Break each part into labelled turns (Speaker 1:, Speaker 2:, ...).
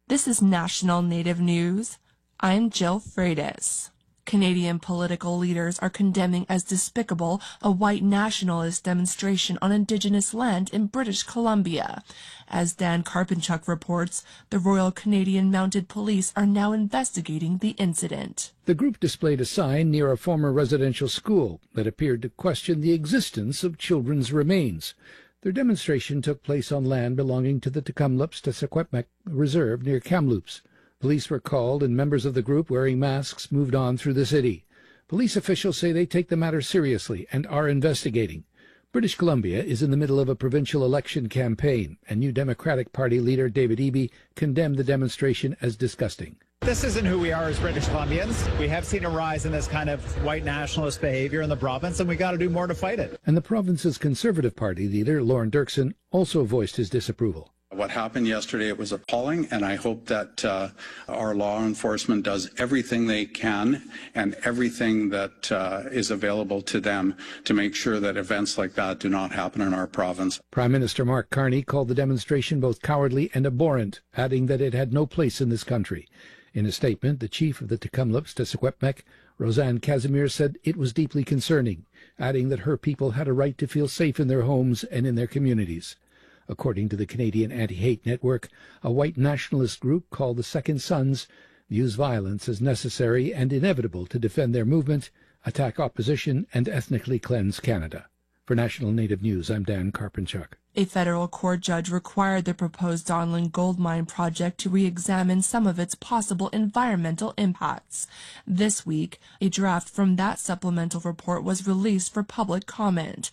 Speaker 1: This is National Native News. I'm Jill Freitas. Canadian political leaders are condemning as despicable a white nationalist demonstration on Indigenous land in British Columbia. As Dan Karpinchuk reports, the Royal Canadian Mounted Police are now investigating the incident.
Speaker 2: The group displayed a sign near a former residential school that appeared to question the existence of children's remains. Their demonstration took place on land belonging to the Tk'emlúps-te-Secwepemc Reserve near Kamloops. Police were called and members of the group wearing masks moved on through the city. Police officials say they take the matter seriously and are investigating. British Columbia is in the middle of a provincial election campaign, and New Democratic Party leader David Eby condemned the demonstration as disgusting.
Speaker 3: This isn't who we are as British Columbians. We have seen a rise in this kind of white nationalist behavior in the province, and we got to do more to fight it.
Speaker 2: And the province's Conservative Party leader, Lorne Dirksen, also voiced his disapproval.
Speaker 4: What happened yesterday, it was appalling, and I hope that our law enforcement does everything they can and everything that is available to them to make sure that events like that do not happen in our province.
Speaker 2: Prime Minister Mark Carney called the demonstration both cowardly and abhorrent, adding that it had no place in this country. In a statement, the chief of the Tk'emlúps-te-Secwepemc, Roseanne Casimir, said it was deeply concerning, adding that her people had a right to feel safe in their homes and in their communities. According to the Canadian Anti-Hate Network, a white nationalist group called the Second Sons views violence as necessary and inevitable to defend their movement, attack opposition, and ethnically cleanse Canada. For National Native News, I'm Dan Karpinchuk.
Speaker 1: A federal court judge required the proposed Donlin Gold Mine project to re-examine some of its possible environmental impacts. This week, a draft from that supplemental report was released for public comment.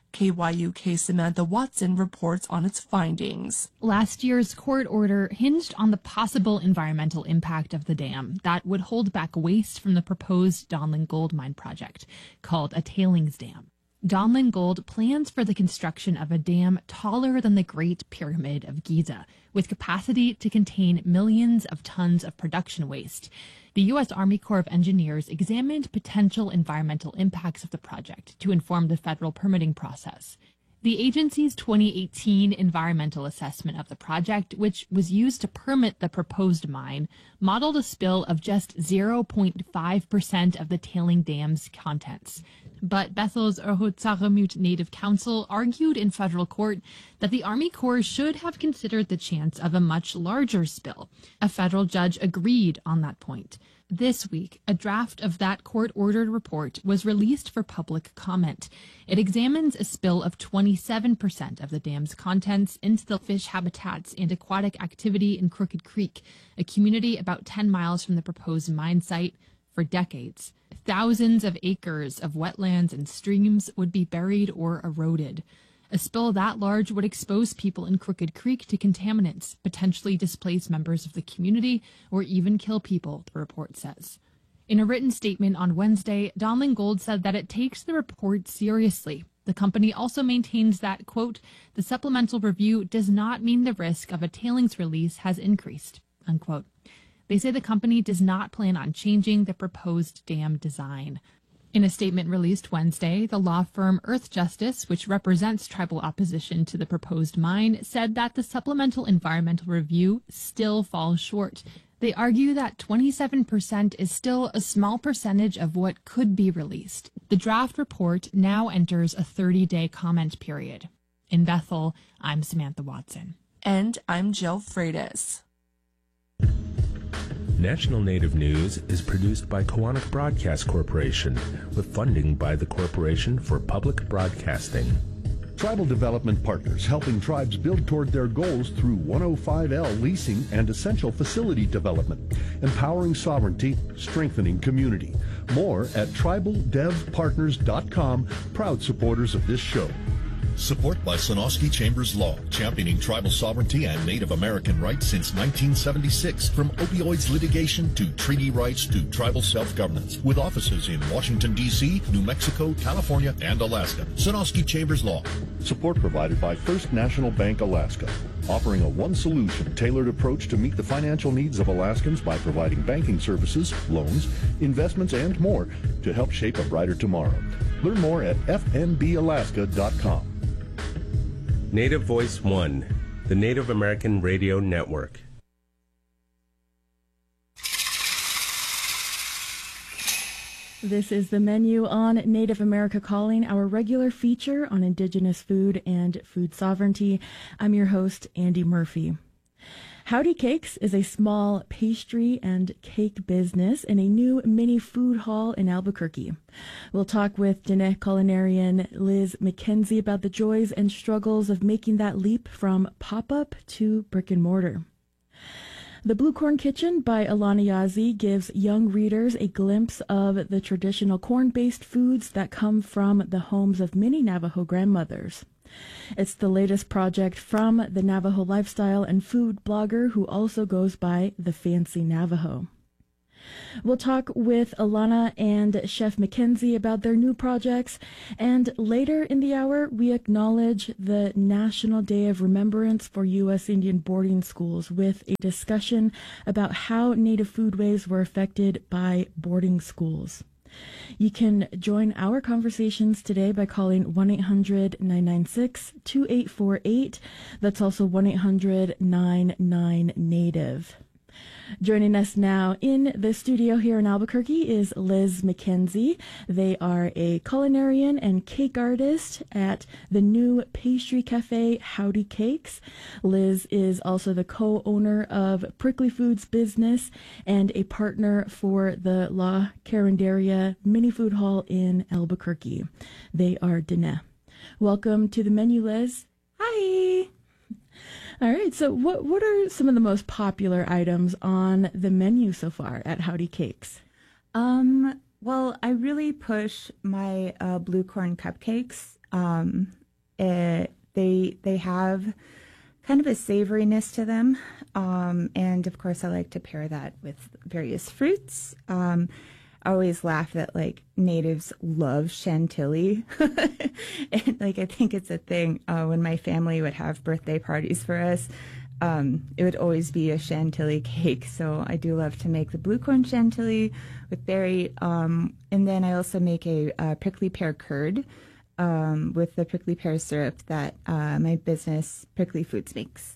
Speaker 1: KYUK Samantha Watson reports on its findings.
Speaker 5: Last year's court order hinged on the possible environmental impact of the dam that would hold back waste from the proposed Donlin Gold Mine project, called a tailings dam. Donlin Gold plans for the construction of a dam taller than the Great Pyramid of Giza, with capacity to contain millions of tons of production waste. The U.S. Army Corps of Engineers examined potential environmental impacts of the project to inform the federal permitting process. The agency's 2018 environmental assessment of the project, which was used to permit the proposed mine, modeled a spill of just 0.5% of the tailing dam's contents. But Bethel's Urhutsaramut Native Council argued in federal court that the Army Corps should have considered the chance of a much larger spill. A federal judge agreed on that point. This week, a draft of that court-ordered report was released for public comment. It examines a spill of 27% of the dam's contents into the fish habitats and aquatic activity in Crooked Creek, a community about 10 miles from the proposed mine site. For decades, thousands of acres of wetlands and streams would be buried or eroded. A spill that large would expose people in Crooked Creek to contaminants, potentially displace members of the community, or even kill people, the report says. In a written statement on Wednesday, Donlin Gold said that it takes the report seriously. The company also maintains that, quote, the supplemental review does not mean the risk of a tailings release has increased, unquote. They say the company does not plan on changing the proposed dam design. In a statement released Wednesday, the law firm Earth Justice, which represents tribal opposition to the proposed mine, said that the supplemental environmental review still falls short. They argue that 27% is still a small percentage of what could be released. The draft report now enters a 30-day comment period. In Bethel, I'm Samantha Watson.
Speaker 1: And I'm Jill Freitas.
Speaker 6: National Native News is produced by Koahnic Broadcast Corporation with funding by the Corporation for Public Broadcasting.
Speaker 7: Tribal Development Partners, helping tribes build toward their goals through 105L leasing and essential facility development, empowering sovereignty, strengthening community. More at tribaldevpartners.com, proud supporters of this show.
Speaker 8: Support by Sonosky Chambers Law, championing tribal sovereignty and Native American rights since 1976. From opioids litigation to treaty rights to tribal self-governance. With offices in Washington, D.C., New Mexico, California, and Alaska. Sonosky Chambers Law.
Speaker 7: Support provided by First National Bank Alaska, offering a one-solution tailored approach to meet the financial needs of Alaskans by providing banking services, loans, investments, and more to help shape a brighter tomorrow. Learn more at fnbalaska.com.
Speaker 6: Native Voice One, the Native American Radio Network.
Speaker 9: This is The Menu on Native America Calling, our regular feature on Indigenous food and food sovereignty. I'm your host, Andy Murphy. Howdy Cakes is a small pastry and cake business in a new mini food hall in Albuquerque. We'll talk with Dene culinarian Liz McKenzie about the joys and struggles of making that leap from pop-up to brick and mortar. The Blue Corn Kitchen by Alana Yazzie gives young readers a glimpse of the traditional corn-based foods that come from the homes of many Navajo grandmothers. It's the latest project from the Navajo lifestyle and food blogger who also goes by The Fancy Navajo. We'll talk with Alana and Chef McKenzie about their new projects, and later in the hour, we acknowledge the National Day of Remembrance for U.S. Indian boarding schools with a discussion about how Native foodways were affected by boarding schools. You can join our conversations today by calling 1-800-996-2848. That's also 1-800-99-NATIVE. Joining us now in the studio here in Albuquerque is Liz McKenzie. They are a culinarian and cake artist at the new pastry cafe Howdy Cakes. Liz is also the co-owner of Prickly Foods business and a partner for the La Carinderia mini food hall in Albuquerque. They are Dene. Welcome to The Menu, Liz. Hi. All right, so what are some of the most popular items on the menu so far at Howdy Cakes?
Speaker 10: Well, I really push my blue corn cupcakes. They have kind of a savoriness to them, and of course I like to pair that with various fruits. I always laugh that like natives love chantilly. And like I think it's a thing when my family would have birthday parties for us, it would always be a chantilly cake. So I do love to make the blue corn chantilly with berry, and then I also make a prickly pear curd with the prickly pear syrup that my business Prickly Foods makes.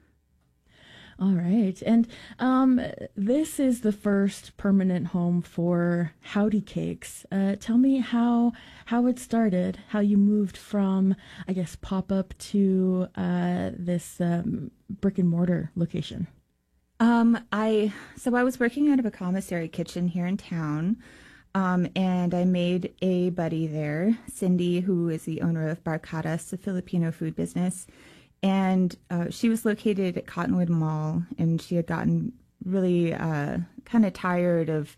Speaker 9: All right. And this is the first permanent home for Howdy Cakes. Tell me how it started, how you moved from, I guess, pop-up to this brick and mortar location.
Speaker 10: I was working out of a commissary kitchen here in town, and I made a buddy there, Cindy, who is the owner of Barcadas, a Filipino food business. And she was located at Cottonwood Mall, and she had gotten really kind of tired of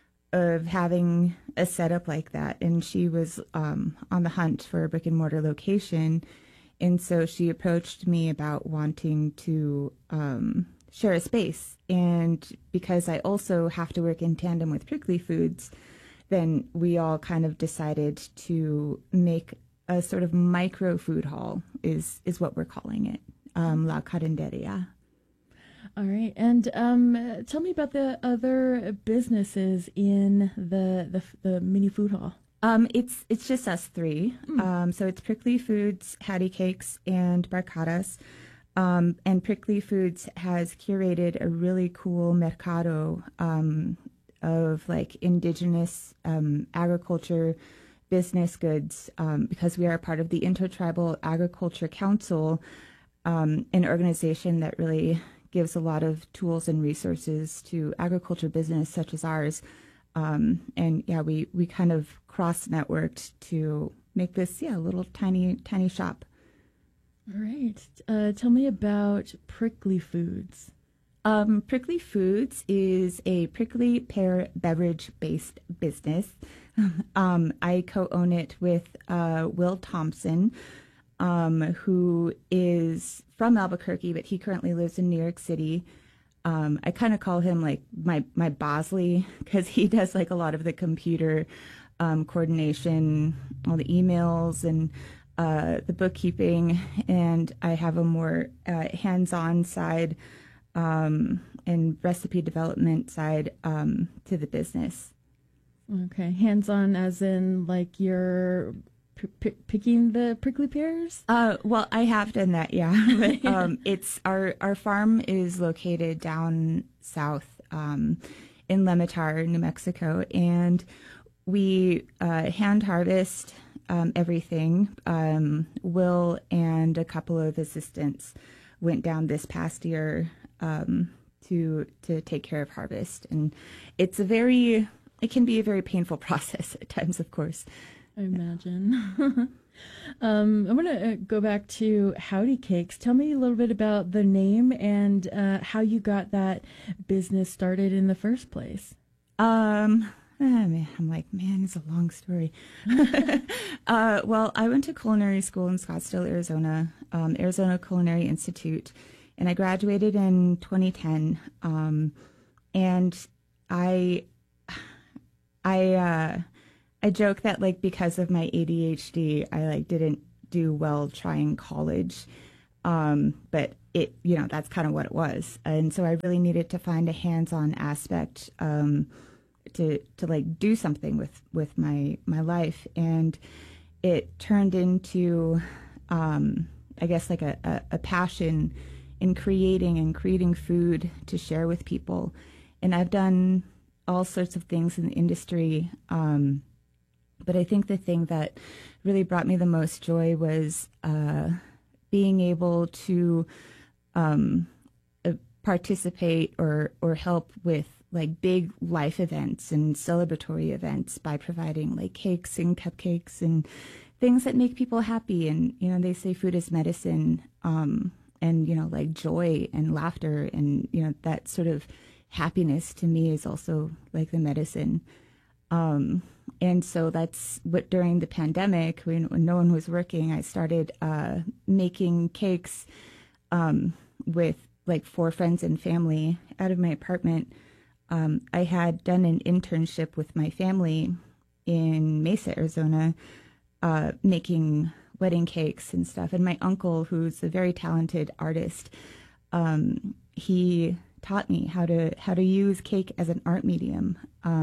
Speaker 10: having a setup like that. And she was on the hunt for a brick and mortar location. And so she approached me about wanting to share a space. And because I also have to work in tandem with Prickly Foods, then we all kind of decided to make a sort of micro food hall is what we're calling it, La Carinderia.
Speaker 9: All right, and tell me about the other businesses in the mini food hall.
Speaker 10: It's just us three. So it's Prickly Foods, Howdy Cakes, and Barcadas. And Prickly Foods has curated a really cool mercado of like indigenous agriculture business goods, because we are part of the Intertribal Agriculture Council, an organization that really gives a lot of tools and resources to agriculture business such as ours. And yeah, we kind of cross-networked to make this, a little tiny shop.
Speaker 9: All right. Tell me about Prickly Foods.
Speaker 10: Prickly Foods is a prickly pear beverage-based business. I co-own it with Will Thompson, who is from Albuquerque, but he currently lives in New York City. I kind of call him like my Bosley, because he does like a lot of the computer coordination, all the emails and the bookkeeping, and I have a more hands-on side and recipe development side to the business.
Speaker 9: Okay, hands-on as in like you're picking the prickly pears?
Speaker 10: Well, I have done that, yeah. But it's our farm is located down south in Lemitar, New Mexico, and we hand harvest everything. Will and a couple of assistants went down this past year to take care of harvest, and it can be a very painful process at times, of course.
Speaker 9: I imagine. I'm going to go back to Howdy Cakes. Tell me a little bit about the name and how you got that business started in the first place. Man, it's a long story. Well, I went to culinary school in Scottsdale, Arizona, Arizona Culinary Institute, and I graduated in 2010. And I joke that because of my ADHD, I didn't do well trying college. But that's kind of what it was. And so I really needed to find a hands-on aspect, to do something with my life. And it turned into, I guess a passion in creating food to share with people. And I've done all sorts of things in the industry. But I think the thing that really brought me the most joy was being able to participate or help with big life events and celebratory events by providing cakes and cupcakes and things that make people happy. And, they say food is medicine, and, joy and laughter and, that sort of happiness to me is also the medicine. And so that's what, during the pandemic, when no one was working, I started making cakes with 4 friends and family out of my apartment. I had done an internship with my family in Mesa, Arizona, making wedding cakes and stuff. And my uncle, who's a very talented artist, he taught me how to use cake as an art medium.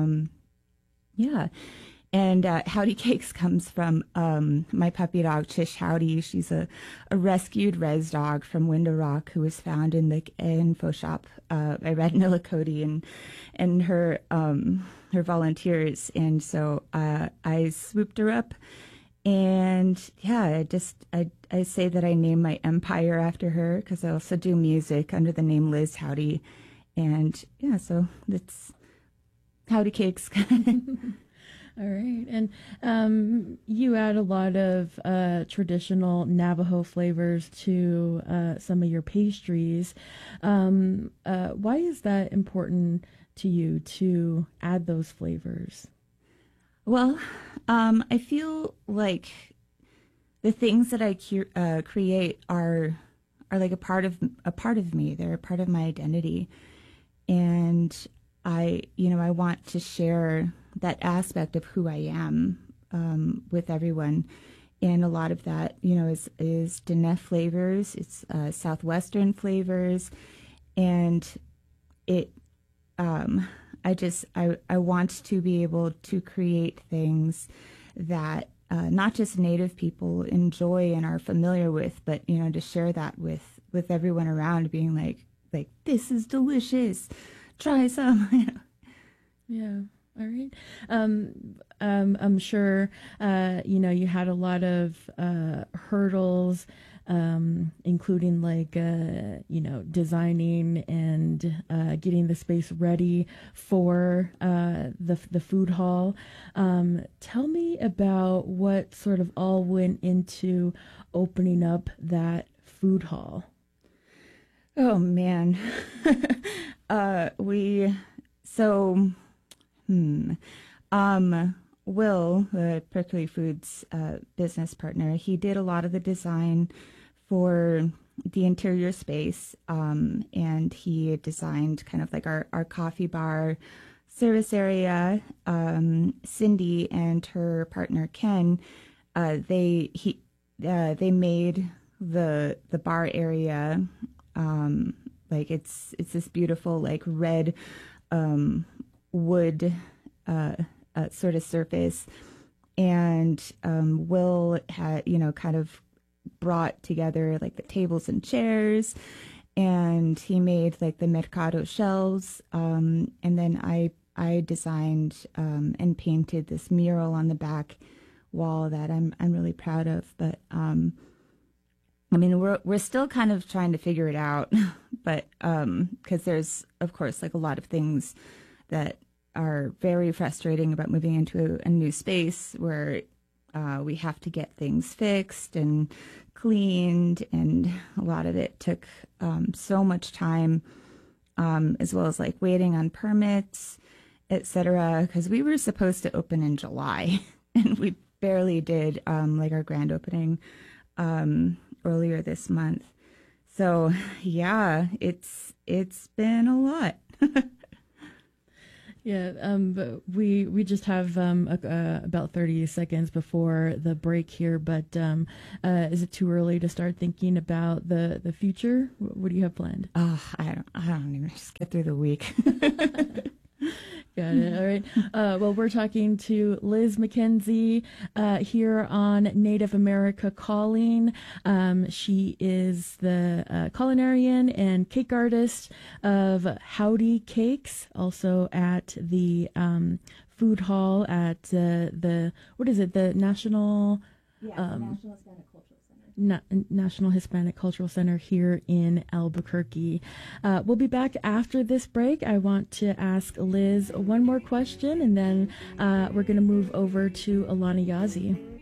Speaker 9: And Howdy Cakes comes from my puppy dog, Chish Howdy. She's a rescued res dog from Window Rock who was found in the info shop by Red Millicody and her volunteers. And so I swooped her up. And I say that I named my empire after her because I also do music under the name Liz Howdy. And so that's Howdy Cakes. All right. And you add a lot of traditional Navajo flavors to some of your pastries. Why is that important to you to add those flavors?
Speaker 10: Well, I feel like the things that I create are a part of me. They're a part of my identity. And I want to share that aspect of who I am with everyone. And a lot of that, is Diné flavors. It's Southwestern flavors. And it, I want to be able to create things that not just Native people enjoy and are familiar with, but, to share that with everyone around, being like, this is delicious. Try some.
Speaker 9: Yeah. All right. I'm sure, you had a lot of hurdles, including designing and getting the space ready for the food hall. Tell me about what sort of all went into opening up that food hall.
Speaker 10: Oh, man. Will, the Prickly Foods business partner, he did a lot of the design for the interior space, and he designed kind of our coffee bar service area. Cindy and her partner Ken, they made the bar area it's this beautiful red wood sort of surface, and Will had kind of brought together the tables and chairs, and he made the Mercado shelves, and then I I designed and painted this mural on the back wall that I'm really proud of. But I mean, we're still kind of trying to figure it out, but because there's, of course, like a lot of things that are very frustrating about moving into a new space where we have to get things fixed and cleaned, and a lot of it took so much time, as well as like waiting on permits, etc. Because we were supposed to open in July, and we barely did like our grand opening earlier this month. So yeah, it's been a lot.
Speaker 9: Yeah, but we just have about 30 seconds before the break here, but is it too early to start thinking about the future? What do you have planned?
Speaker 10: Oh, I don't even, just get through the week.
Speaker 9: Got it. All right. Well, we're talking to Liz McKenzie here on Native America Calling. She is the culinarian and cake artist of Howdy Cakes, also at the food hall at the what is it? The National. National Hispanic Cultural Center. National Hispanic Cultural Center here in Albuquerque. We'll be back after this break. I want to ask Liz one more question, and then we're going to move over to Alana Yazzie.